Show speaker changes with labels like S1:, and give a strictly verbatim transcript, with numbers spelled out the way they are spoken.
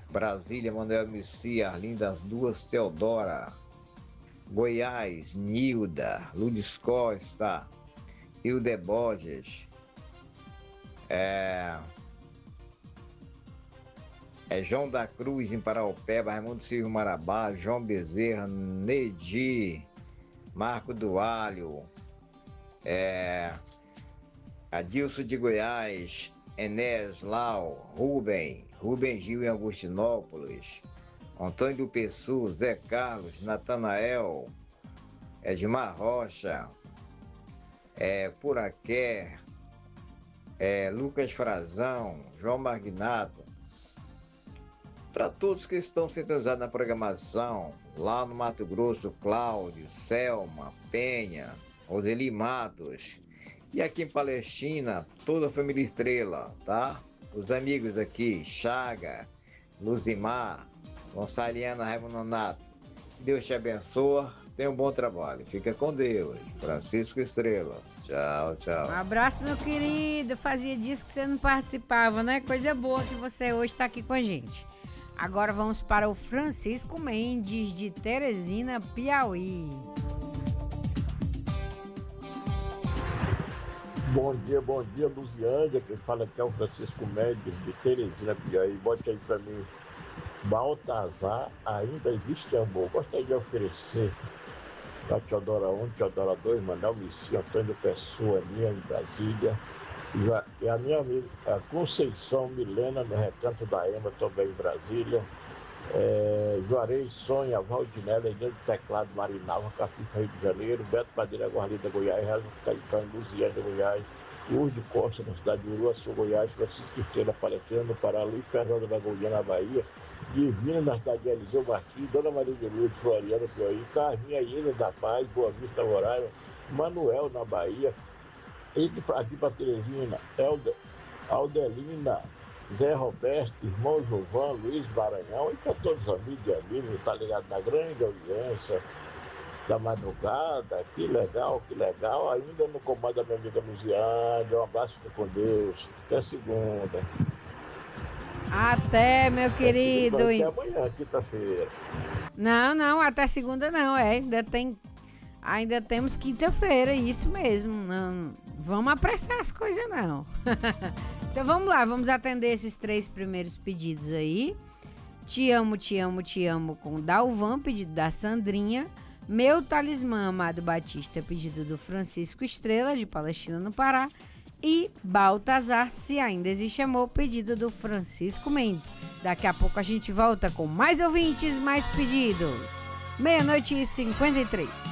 S1: Brasília, Manuel Messia, Arlinda das Duas, Teodora. Goiás, Nilda, Lourdes Costa, Hilde Borges, é, é João da Cruz em Paraupeba, Raimundo Silva Marabá, João Bezerra, Nedi, Marco do Alho, é, Adilson de Goiás, Enéas Lau, Rubem, Rubem Gil em Agostinópolis, Antônio do Pessu, Zé Carlos, Natanael, Edmar Rocha, é, Puraqué, é, Lucas Frazão, João Magnato. Para todos que estão sintonizados na programação, lá no Mato Grosso, Cláudio, Selma, Penha, Roseli Matos, e aqui em Palestina, toda a família Estrela, tá? Os amigos aqui, Chaga, Luzimar, Gonçaliana Raimundo Nonato. Deus te abençoe, tenha um bom trabalho. Fica com Deus. Francisco Estrela. Tchau, tchau.
S2: Um abraço, meu querido. Fazia disso que você não participava, né? Coisa boa que você hoje está aqui com a gente. Agora vamos para o Francisco Mendes, de Teresina, Piauí.
S3: Bom dia, bom dia, Luziândia. Quem fala aqui é o Francisco Mendes, de Teresina, Piauí. Bote aí pra mim. Baltazar, ainda existe amor. Gostaria de oferecer para Teodora um, Teodora dois, Manuel Messia, Antônio Pessoa, minha em Brasília. E a minha amiga a Conceição Milena, no Recanto da Ema, também em Brasília. É, Juarez Sonha, Valdinela, Inês do Teclado, Marinalva, Capica, Rio de Janeiro. Beto Madeira, Guarlida, Goiás. Rezo Caetano, Luziânia, Goiás. Lourdes Costa, na cidade de Uruaçu, Goiás. Francisco Estrela, Palestina, no Pará. Luiz Fernando da Goiânia, na Bahia. Divina, na cidade de Eliseu Martins. Dona Maria de Lourdes, Floriana, Piauí. Carminha, Ilha da Paz, Boa Vista, Roraima. Manuel, na Bahia. E aqui para Teresina, Helder, Aldelina, Zé Roberto, irmão Jovan, Luiz Baranhão, e para todos os amigos e amigos, está ligado na grande audiência da madrugada. Que legal, que legal. Ainda no comando da minha amiga Luziane. Um abraço, fica com Deus. Até segunda.
S2: Até, meu querido.
S3: Até amanhã, quinta-feira.
S2: Não, não, até segunda não, é. Ainda tem. Ainda temos quinta-feira, isso mesmo. Não vamos apressar as coisas, não. Então vamos lá, vamos atender esses três primeiros pedidos aí. Te amo, te amo, te amo com Dalvan, pedido da Sandrinha. Meu Talismã, Amado Batista, pedido do Francisco Estrela, de Palestina, no Pará. E Baltazar, Se Ainda Existe Amor, pedido do Francisco Mendes. Daqui a pouco a gente volta com mais ouvintes, mais pedidos. Meia-noite e cinquenta e três.